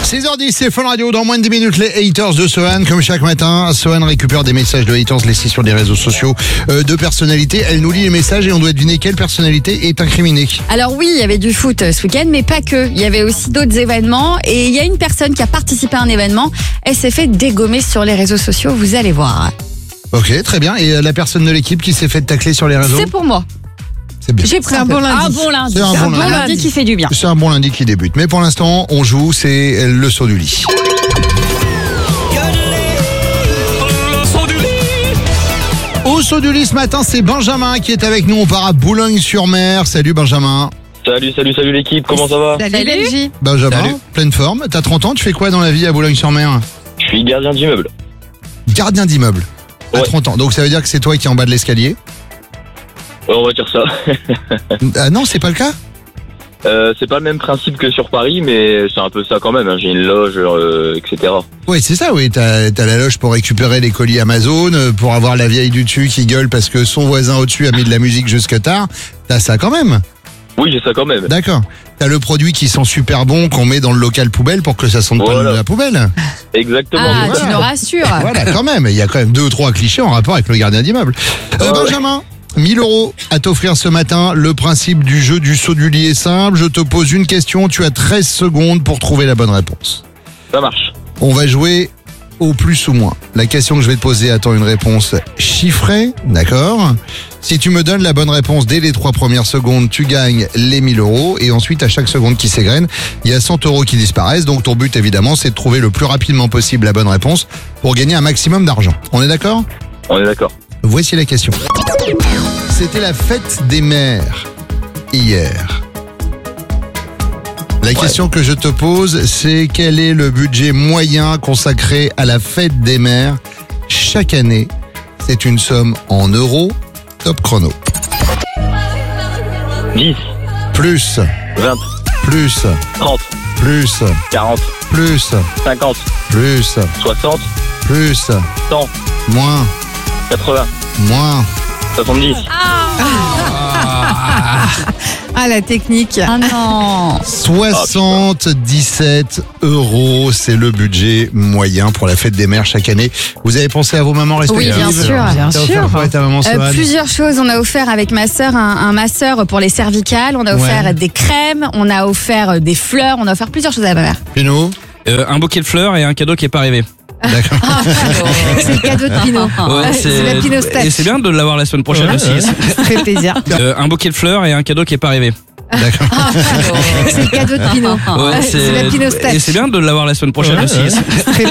6h10, c'est Fun Radio. Dans moins de 10 minutes, les haters de Sohan. Comme chaque matin, Sohan récupère des messages de haters laissés sur des réseaux sociaux de personnalités. Elle nous lit les messages et on doit deviner quelle personnalité est incriminée. Alors oui, il y avait du foot ce week-end, mais pas que. Il y avait aussi d'autres événements. Et il y a une personne qui a participé à un événement. Elle s'est fait dégommer sur les réseaux sociaux, vous allez voir. Ok, très bien. Et la personne de l'équipe qui s'est fait tacler sur les réseaux? C'est pour moi. C'est bien. J'ai pris un bon lundi. C'est un bon lundi qui fait du bien. C'est un bon lundi qui débute. Mais pour l'instant, on joue, c'est le saut du lit. Au saut du lit ce matin, c'est Benjamin qui est avec nous. On part à Boulogne-sur-Mer. Salut Benjamin. Salut l'équipe, comment ça va? Salut Benji. Benjamin, Salut. pleine forme. T'as 30 ans, tu fais quoi dans la vie à Boulogne-sur-Mer? Je suis gardien d'immeuble. Gardien d'immeuble. À Ouais. 30 ans. Donc ça veut dire que c'est toi qui es en bas de l'escalier? Ouais, on va dire ça. Ah non, c'est pas le cas? C'est pas le même principe que sur Paris, mais c'est un peu ça quand même. Hein. J'ai une loge, etc. Oui, c'est ça, oui. T'as la loge pour récupérer les colis Amazon, pour avoir la vieille du dessus qui gueule parce que son voisin au-dessus a mis de la musique jusque tard. T'as ça quand même? Oui, j'ai ça quand même. D'accord. T'as le produit qui sent super bon qu'on met dans le local poubelle pour que ça sente pas Voilà. la poubelle. Exactement. Ah, voilà. tu nous rassures. Voilà, quand même. Il y a quand même 2 ou 3 clichés en rapport avec le gardien d'immeuble. Ouais. Benjamin, 1000 € à t'offrir ce matin. Le principe du jeu du saut du lit est simple. Je te pose une question. Tu as 13 secondes pour trouver la bonne réponse. Ça marche. On va jouer au plus ou moins. La question que je vais te poser attend une réponse chiffrée, d'accord? Si tu me donnes la bonne réponse dès les 3 premières secondes, tu gagnes les 1000 €. Et ensuite, à chaque seconde qui s'égrène, il y a 100 € qui disparaissent. Donc ton but, évidemment, c'est de trouver le plus rapidement possible la bonne réponse pour gagner un maximum d'argent. On est d'accord? On est d'accord. Voici la question. C'était la fête des mères hier. La question que je te pose, c'est quel est le budget moyen consacré à la fête des mères chaque année? C'est une somme en euros. Top chrono. 10, Plus, 20, plus, 30, plus, 40, plus, 50, plus, 60, plus, 100, moins, 80, moins. 70. Ah, la technique. Ah non. 77 €, c'est le budget moyen pour la fête des mères chaque année. Vous avez pensé à vos mamans respectives? Oui, bien sûr. Bien T'as offert sûr. quoi à ta maman, Sohan? Plusieurs choses. On a offert avec ma sœur un masseur pour les cervicales. On a offert Ouais. des crèmes. On a offert des fleurs. On a offert plusieurs choses à ma mère. Pino? Un bouquet de fleurs et un cadeau qui est pas arrivé. D'accord. C'est le cadeau de Pinot. C'est la Pinot Et c'est bien de l'avoir la semaine prochaine aussi. Ça fait plaisir. Un bouquet de fleurs et un cadeau qui est pas arrivé. D'accord. C'est le cadeau de Pinot. C'est la Pinot Et c'est bien de l'avoir la semaine prochaine aussi.